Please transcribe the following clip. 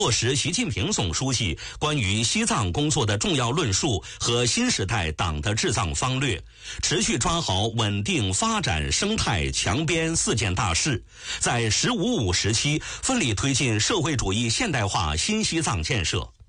落实习近平总书记关于西藏工作的重要论述和新时代党的治藏方略，持续抓好稳定发展生态强边4件大事，在“十五五”时期奋力推进社会主义现代化新西藏建设。